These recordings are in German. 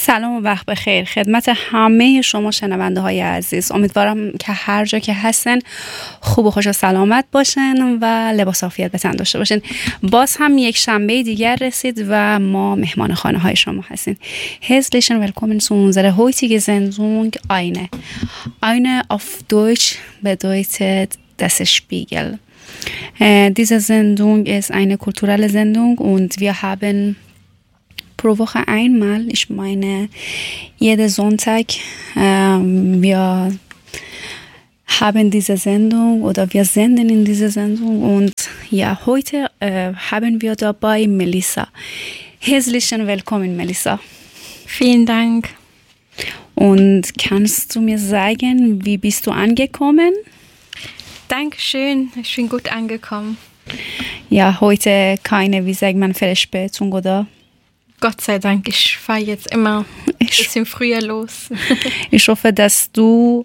سلام و وقت بخیر خدمت همه شما شنونده های عزیز. امیدوارم که هر جا که هستن خوب و خوش و سلامت باشن و لباس عافیت به تن داشته باشن. باز هم یک شنبه دیگر رسید و ما مهمان خانه های شما هستیم. Herzlichen willkommen zu unserer heutigen Sendung Eine. Eine auf Deutsch bedeutet das Spiegel. Diese Sendung ist eine kulturelle Sendung und wir haben pro Woche einmal, ich meine jeden Sonntag, wir haben diese Sendung oder wir senden in diese Sendung und ja, heute haben wir dabei Melissa. Herzlichen Willkommen, Melissa. Vielen Dank. Und kannst du mir sagen, wie bist du angekommen? Dankeschön, ich bin gut angekommen. Ja, heute keine, wie sagt man, Verspätung, oder? Gott sei Dank, ich fahre jetzt immer ein bisschen früher los. Ich hoffe, dass du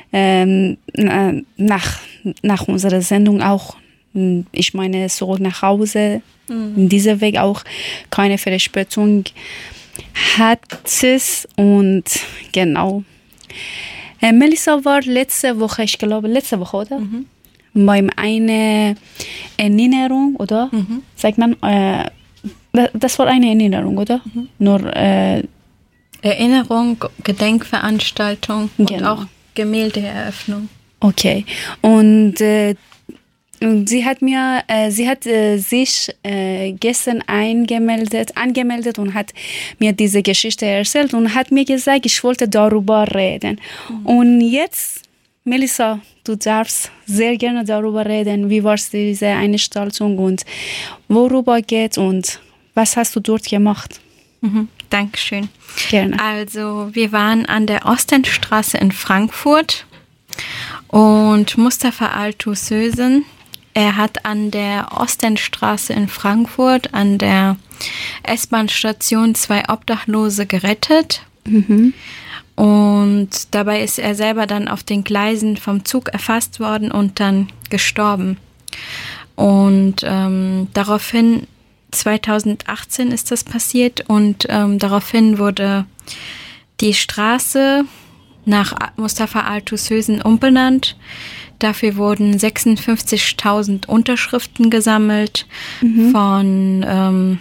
nach unserer Sendung auch, ich meine, zurück nach Hause, in diesem Weg auch keine Verspätung hattest. Und genau. Melissa war letzte Woche, ich glaube, oder? Mhm. Beim eine Erinnerung, oder? Mhm. Sagt man, das war eine Erinnerung, oder? Mhm. Nur Erinnerung, Gedenkveranstaltung und auch Gemäldeeröffnung. Okay. Und sie hat sich gestern angemeldet und hat mir diese Geschichte erzählt und hat mir gesagt, ich wollte darüber reden. Mhm. Und jetzt, Melissa, du darfst sehr gerne darüber reden. Wie war diese Veranstaltung und worüber geht und was hast du dort gemacht? Mhm, Dankeschön. Gerne. Also wir waren an der Ostenstraße in Frankfurt und Mustafa Althussezen, er hat an der Ostenstraße in Frankfurt an der S-Bahn-Station 2 Obdachlose gerettet. Mhm. Und dabei ist er selber dann auf den Gleisen vom Zug erfasst worden und dann gestorben. Und daraufhin 2018 ist das passiert und daraufhin wurde die Straße nach Mustafa Althussezen umbenannt. Dafür wurden 56.000 Unterschriften gesammelt von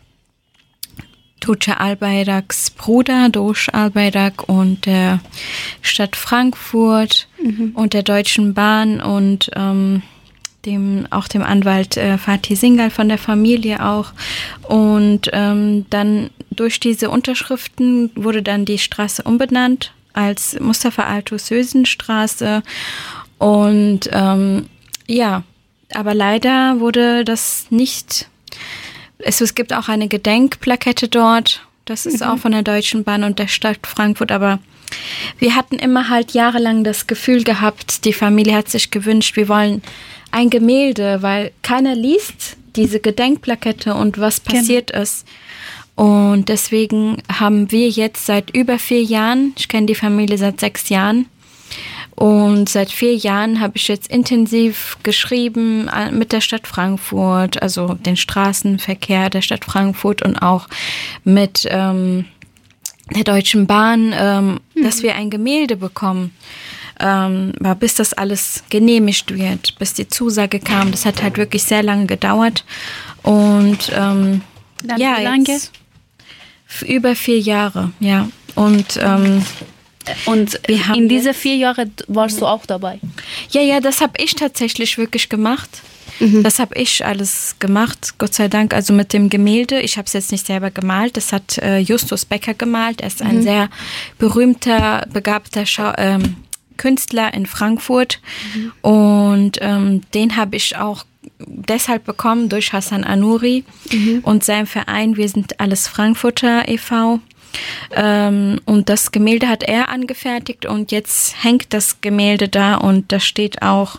Tuğçe Albayrak's Bruder, Doğuş Albayrak und der Stadt Frankfurt und der Deutschen Bahn und dem Anwalt Fatih Singal von der Familie auch. Und dann durch diese Unterschriften wurde dann die Straße umbenannt als Mustafa Althussezen Straße. Und ja, aber leider wurde das nicht. Es gibt auch eine Gedenkplakette dort. Das ist auch von der Deutschen Bahn und der Stadt Frankfurt, aber wir hatten immer halt jahrelang das Gefühl gehabt, die Familie hat sich gewünscht, wir wollen ein Gemälde, weil keiner liest diese Gedenkplakette und was passiert ist. Und deswegen haben wir jetzt seit über 4 Jahren, ich kenne die Familie seit 6 Jahren, und seit 4 Jahren habe ich jetzt intensiv geschrieben mit der Stadt Frankfurt, also den Straßenverkehr der Stadt Frankfurt und auch mit der Deutschen Bahn, dass wir ein Gemälde bekommen. Aber bis das alles genehmigt wird, bis die Zusage kam, das hat halt wirklich sehr lange gedauert. Und ja, wie lange? Über 4 Jahre, ja. Und wir haben in diese 4 Jahre warst du auch dabei? Ja, das habe ich tatsächlich wirklich gemacht. Das habe ich alles gemacht, Gott sei Dank. Also mit dem Gemälde, ich habe es jetzt nicht selber gemalt, das hat Justus Becker gemalt. Er ist ein sehr berühmter, begabter Künstler in Frankfurt. Und den habe ich auch deshalb bekommen durch Hassan Anuri und seinem Verein Wir sind alles Frankfurter e.V. Und das Gemälde hat er angefertigt und jetzt hängt das Gemälde da und da steht auch,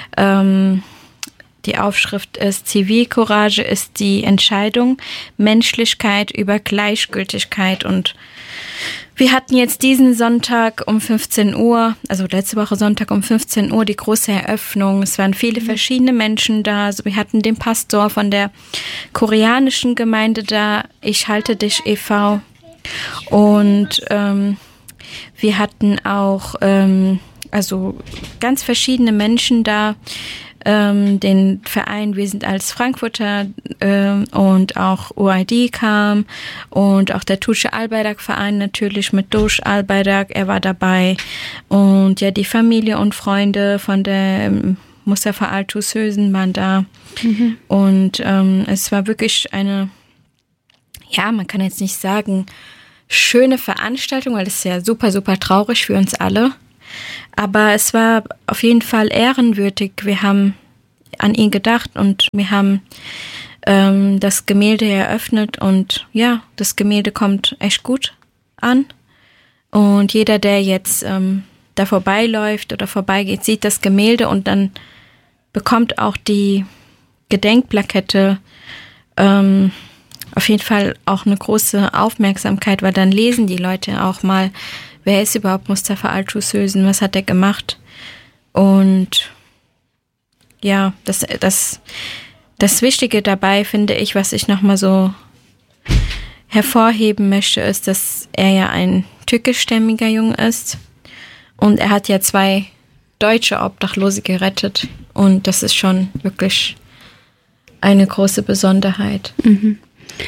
die Aufschrift ist: Zivilcourage ist die Entscheidung, Menschlichkeit über Gleichgültigkeit. Und wir hatten jetzt diesen Sonntag um 15 Uhr, also letzte Woche Sonntag um 15 Uhr, die große Eröffnung. Es waren viele verschiedene Menschen da. Also wir hatten den Pastor von der koreanischen Gemeinde da, Ich halte dich e.V., Und wir hatten auch also ganz verschiedene Menschen da, den Verein, wir sind als Frankfurter und auch OID kam und auch der Tusche Al-Bayrak-Verein natürlich mit Dosh Al-Bayrak, er war dabei und ja, die Familie und Freunde von der Mustafa Al-Tushösen waren da und es war wirklich eine, ja, man kann jetzt nicht sagen, schöne Veranstaltung, weil es ist ja super, super traurig für uns alle. Aber es war auf jeden Fall ehrenwürdig. Wir haben an ihn gedacht und wir haben das Gemälde eröffnet und ja, das Gemälde kommt echt gut an. Und jeder, der jetzt da vorbeiläuft oder vorbeigeht, sieht das Gemälde und dann bekommt auch die Gedenkplakette auf jeden Fall auch eine große Aufmerksamkeit, weil dann lesen die Leute auch mal, wer ist überhaupt Mustafa Al-Tushösen, was hat er gemacht? Und ja, das Wichtige dabei, finde ich, was ich nochmal so hervorheben möchte, ist, dass er ja ein türkischstämmiger Junge ist und er hat ja 2 deutsche Obdachlose gerettet und das ist schon wirklich eine große Besonderheit. Mhm.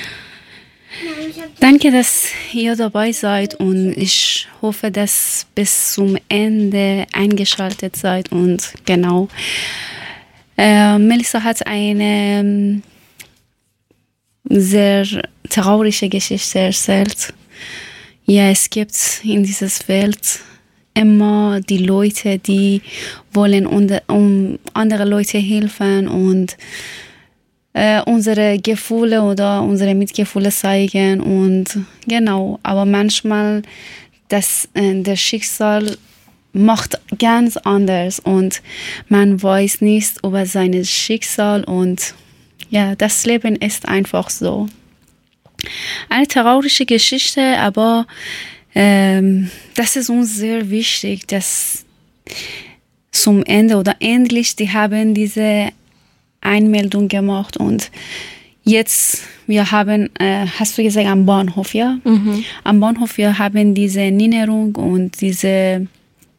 Danke, dass ihr dabei seid und ich hoffe, dass bis zum Ende eingeschaltet seid und genau. Melissa hat eine sehr traurige Geschichte erzählt. Ja, es gibt in dieser Welt immer die Leute, die wollen um andere Leute helfen und unsere Gefühle oder unsere Mitgefühle zeigen und genau, aber manchmal der Schicksal macht ganz anders und man weiß nicht über sein Schicksal und ja, das Leben ist einfach so. Eine traurige Geschichte, aber das ist uns sehr wichtig, dass zum Ende oder endlich die haben diese Einmeldung gemacht und jetzt, wir haben, hast du gesagt, am Bahnhof, ja? Mhm. Am Bahnhof, wir haben diese Erinnerung und diese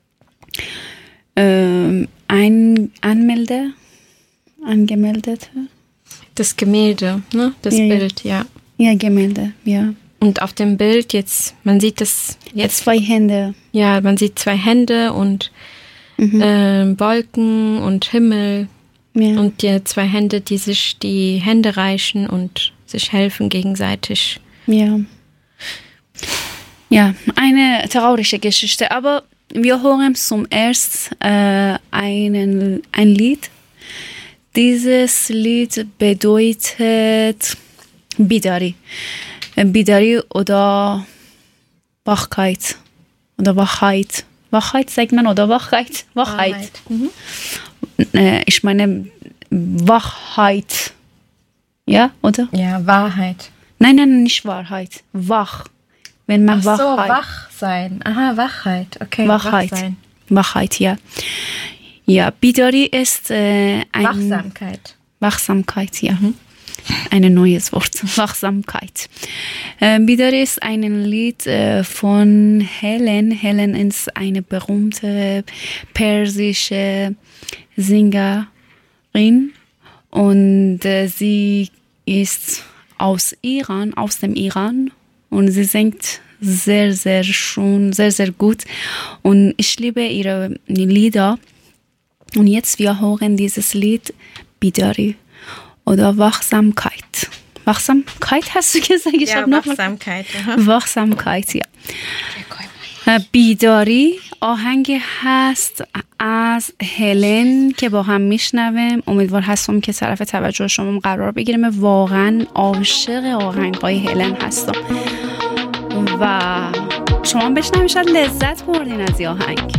angemeldete. Das Gemälde, ne? Das ja, Bild, ja. Ja, Gemälde, ja. Und auf dem Bild jetzt, man sieht das jetzt. 2 Hände. Ja, man sieht 2 Hände und Wolken und Himmel. Ja. Und die 2 Hände, die sich die Hände reichen und sich helfen gegenseitig. Ja. Ja, eine traurige Geschichte. Aber wir hören zum ersten ein Lied. Dieses Lied bedeutet Bidari. Bidari oder Wachheit. Oder Wachheit. Wachheit sagt man oder Wachheit? Wachheit. Mhm. Ich meine Wachheit. Ja, oder? Ja, Wahrheit. Nein, nicht Wahrheit. Wach. Wenn man Ach so, wach sein. Aha, Wachheit. Okay, Wachheit. Wach sein. Wachheit, ja. Ja, Bidari ist Wachsamkeit. Wachsamkeit, ja. Ein neues Wort. Wachsamkeit. Bidari ist ein Lied von Helen. Helen ist eine berühmte persische Sängerin und sie ist aus dem Iran und sie singt sehr, sehr schön, sehr, sehr gut und ich liebe ihre Lieder und jetzt wir hören dieses Lied Bidari oder Wachsamkeit. Wachsamkeit hast du gesagt? Ich ja, Wachsamkeit. Wachsamkeit, ja. بیداری آهنگ هست از هلن که با هم میشنویم. امیدوار هستم که طرف توجه شما قرار بگیریم. واقعا عاشق آهنگ‌های هلن هستم و شما بشنوید شاید لذت بردین از این آهنگ.